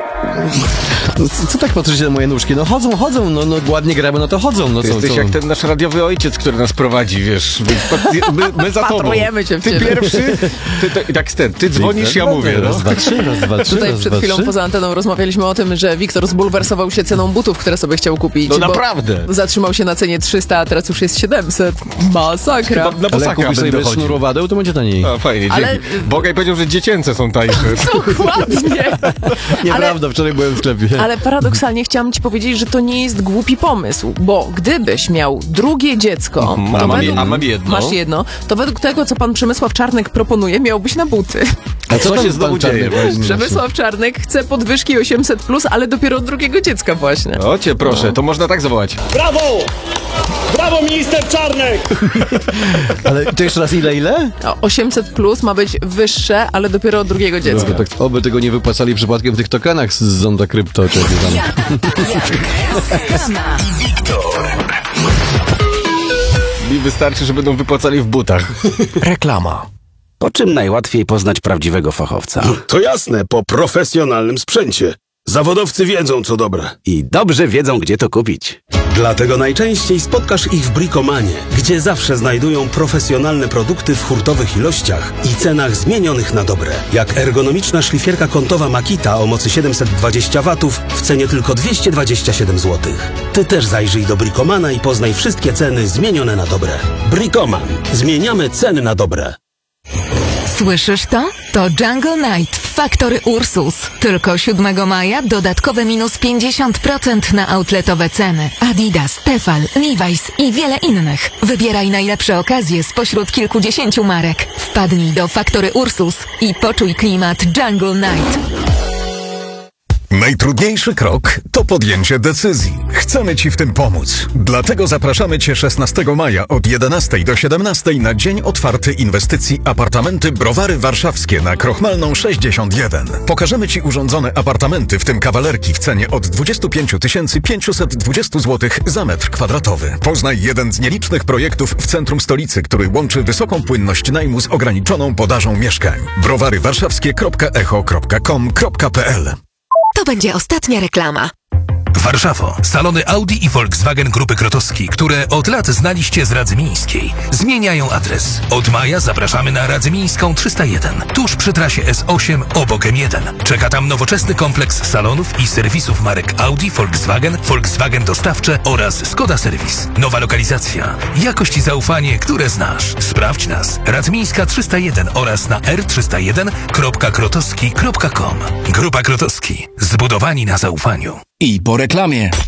Co tak patrzycie na moje nóżki? No chodzą, no ładnie gramy, no to chodzą. No, Ty jesteś jak ten nasz radiowy ojciec, który nas prowadzi, wiesz. My za tobą. Patrujemy cię w Ty ciebie. pierwszy, ty dzwonisz, ja mówię. Raz, dwa, trzy. Tutaj przed chwilą poza anteną rozmawialiśmy o tym, że Wiktor zbulwersował się ceną butów, które sobie chciał kupić. No bo naprawdę. Zatrzymał się na cenie 300, a teraz już jest 700. Masakra. Na Ale posaka kupisz sobie będę chodził. sznurowadeł, to będzie taniej. A, fajnie, Ale- dzięki. Bogaj powiedział, że dziecięce są tańsze. Dokładnie. Nieprawda, wczoraj byłem w sklepie. Ale paradoksalnie chciałam ci powiedzieć, że to nie jest głupi pomysł, bo gdybyś miał drugie dziecko, to mam według, jedno. masz jedno, to według tego, co pan Przemysław Czarnek proponuje, miałbyś na buty. A co się tam znowu pan Czarnek dzieje? właśnie? Przemysław Czarnek chce podwyżki 800+, ale dopiero od drugiego dziecka właśnie. O cię proszę, to można tak zawołać. Brawo! Brawo, minister Czarnek! Ale to jeszcze raz ile? 800+ ma być wyższe, ale dopiero od drugiego dziecka. Tak, oby tego nie wypłacali przypadkiem w tych tokenach z Zonda Krypto, czy tam. Mi wystarczy, że będą wypłacali w butach. Reklama. Po czym najłatwiej poznać prawdziwego fachowca? To jasne, po profesjonalnym sprzęcie. Zawodowcy wiedzą, co dobre. I dobrze wiedzą, gdzie to kupić. Dlatego najczęściej spotkasz ich w Bricomanie, gdzie zawsze znajdują profesjonalne produkty w hurtowych ilościach i cenach zmienionych na dobre. Jak ergonomiczna szlifierka kątowa Makita o mocy 720 W w cenie tylko 227 zł. Ty też zajrzyj do Bricomana i poznaj wszystkie ceny zmienione na dobre. Bricoman. Zmieniamy ceny na dobre. Słyszysz to? To Jungle Night w Factory Ursus. Tylko 7 maja dodatkowe minus 50% na outletowe ceny. Adidas, Tefal, Levi's i wiele innych. Wybieraj najlepsze okazje spośród kilkudziesięciu marek. Wpadnij do Factory Ursus i poczuj klimat Jungle Night. Najtrudniejszy krok to podjęcie decyzji. Chcemy Ci w tym pomóc. Dlatego zapraszamy Cię 16 maja od 11 do 17 na dzień otwarty inwestycji Apartamenty Browary Warszawskie na Krochmalną 61. Pokażemy Ci urządzone apartamenty, w tym kawalerki w cenie od 25 520 zł za metr kwadratowy. Poznaj jeden z nielicznych projektów w centrum stolicy, który łączy wysoką płynność najmu z ograniczoną podażą mieszkań. browarywarszawskie.echo.com.pl To będzie ostatnia reklama. Warszawo. Salony Audi i Volkswagen Grupy Krotowski, które od lat znaliście z Radzymińskiej, zmieniają adres. Od maja zapraszamy na Radzymińską 301, tuż przy trasie S8 obok M1. Czeka tam nowoczesny kompleks salonów i serwisów marek Audi, Volkswagen, Volkswagen Dostawcze oraz Skoda Serwis. Nowa lokalizacja, jakość i zaufanie, które znasz. Sprawdź nas. Radzymińska 301 oraz na r301.krotowski.com. Grupa Krotowski. Zbudowani na zaufaniu. I po reklamie.